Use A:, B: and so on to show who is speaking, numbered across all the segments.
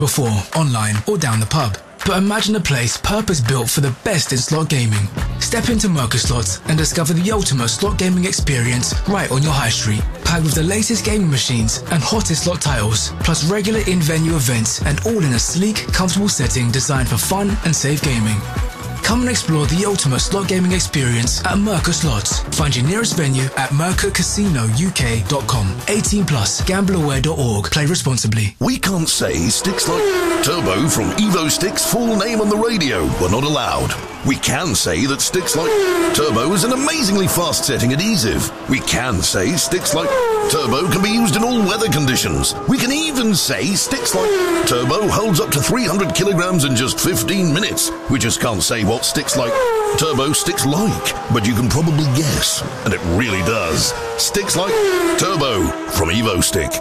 A: before, online or down the pub. But imagine a place purpose-built for the best in slot gaming. Step into Merca Slots and discover the ultimate slot gaming experience right on your high street. Packed with the latest gaming machines and hottest slot titles, plus regular in-venue events, and all in a sleek, comfortable setting designed for fun and safe gaming. Come and explore the ultimate slot gaming experience at Merca Slots. Find your nearest venue at mercacasinouk.com. 18 plus. Gambleaware.org. Play responsibly.
B: We can't say sticks like Turbo from Evo Sticks' full name on the radio. We're not allowed. We can say that sticks like Turbo is an amazingly fast-setting adhesive. We can say sticks like Turbo can be used in all weather conditions. We can even say sticks like Turbo holds up to 300 kilograms in just 15 minutes. We just can't say what sticks like Turbo sticks like, but you can probably guess, and it really does. Sticks like Turbo from Evo Stick.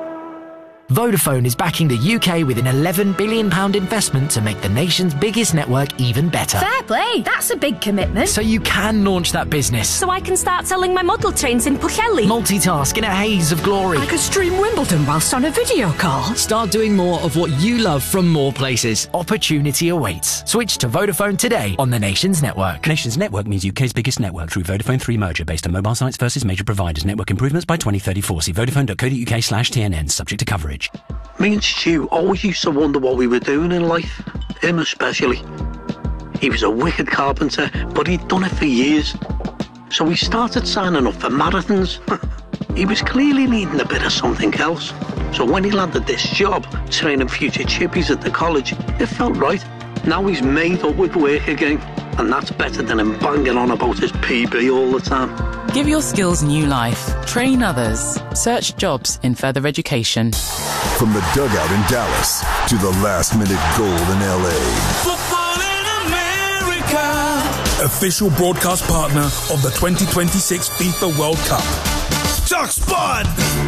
C: Vodafone is backing the UK with an £11 billion investment to make the nation's biggest network even better.
D: Fair play, that's a big commitment.
C: So you can launch that business.
D: So I can start selling my model trains in Pwllheli.
C: Multitask in a haze of glory.
D: I could stream Wimbledon whilst on a video call.
C: Start doing more of what you love from more places. Opportunity awaits. Switch to Vodafone today on the Nation's network.
E: Nation's network means UK's biggest network through Vodafone 3 merger based on mobile sites versus major providers. Network improvements by 2034. See vodafone.co.uk/TNN, subject to coverage.
F: Me and Stu always used to wonder what we were doing in life, him especially. He was a wicked carpenter, but he'd done it for years. So we started signing up for marathons. He was clearly needing a bit of something else. So when he landed this job, training future chippies at the college, it felt right. Now he's made up with work again, and that's better than him banging on about his PB all the time.
G: Give your skills new life. Train others. Search jobs in further education.
H: From the dugout in Dallas to the last-minute goal in LA.
I: Football in America. Official broadcast partner of the 2026 FIFA World Cup. TalkSport!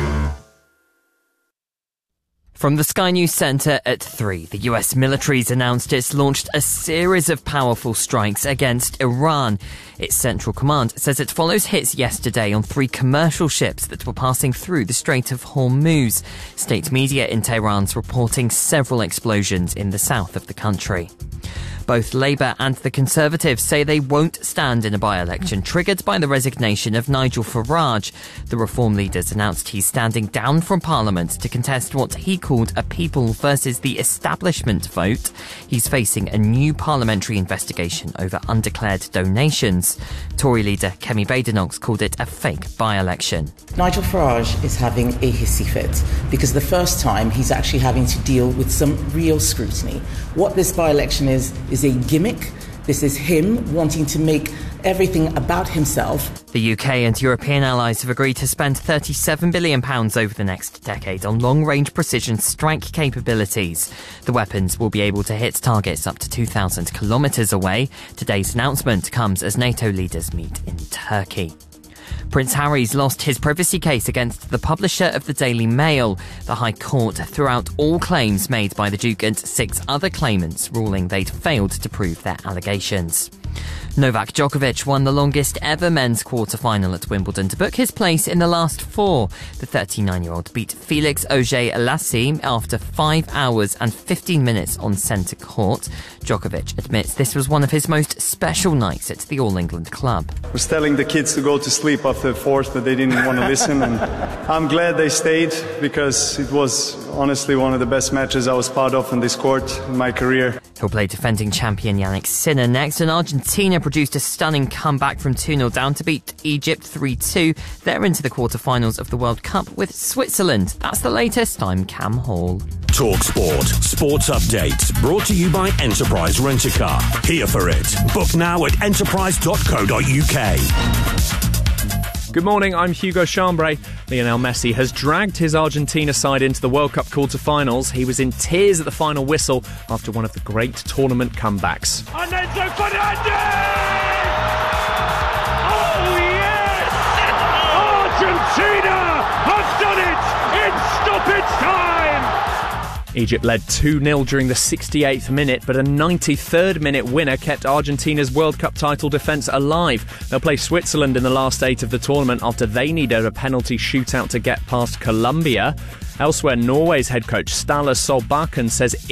J: From the Sky News Centre at 3, the US military's announced it's launched a series of powerful strikes against Iran. Its Central Command says it follows hits yesterday on 3 commercial ships that were passing through the Strait of Hormuz. State media in Tehran's reporting several explosions in the south of the country. Both Labour and the Conservatives say they won't stand in a by-election triggered by the resignation of Nigel Farage. The Reform leaders announced he's standing down from Parliament to contest what he called a people versus the establishment vote. He's facing a new parliamentary investigation over undeclared donations. Tory leader Kemi Badenoch called it a fake by-election.
K: Nigel Farage is having a hissy fit because the first time he's actually having to deal with some real scrutiny. What this by-election is a gimmick. This is him wanting to make everything about himself.
J: The UK and European allies have agreed to spend £37 billion over the next decade on long-range precision strike capabilities. The weapons will be able to hit targets up to 2,000 kilometres away. Today's announcement comes as NATO leaders meet in Turkey. Prince Harry's lost his privacy case against the publisher of the Daily Mail. The High Court threw out all claims made by the Duke and 6 other claimants, ruling they'd failed to prove their allegations. Novak Djokovic won the longest ever men's quarter-final at Wimbledon to book his place in the last 4. The 39-year-old beat Felix Auger-Aliassime after 5 hours and 15 minutes on centre court. Djokovic admits this was one of his most special nights at the All England club.
L: I was telling the kids to go to sleep after the fourth, but they didn't want to listen, and I'm glad they stayed because it was honestly one of the best matches I was part of on this court in my career.
J: He'll play defending champion Jannik Sinner next, and Argentina produced a stunning comeback from 2-0 down to beat Egypt 3-2. They're into the quarter-finals of the World Cup with Switzerland. That's the latest. I'm Cam Hall.
M: TalkSport. Sports updates. Brought to you by Enterprise Rent-A-Car. Here for it. Book now at enterprise.co.uk.
N: Good morning, I'm Hugo Chambray. Lionel Messi has dragged his Argentina side into the World Cup quarter-finals. He was in tears at the final whistle after one of the great tournament comebacks.
O: Enzo Fernandez! Oh, yes! Argentina have done it in stoppage time!
N: Egypt led 2-0 during the 68th minute, but a 93rd minute winner kept Argentina's World Cup title defence alive. They'll play Switzerland in the last 8 of the tournament after they needed a penalty shootout to get past Colombia. Elsewhere, Norway's head coach Ståle Solbakken says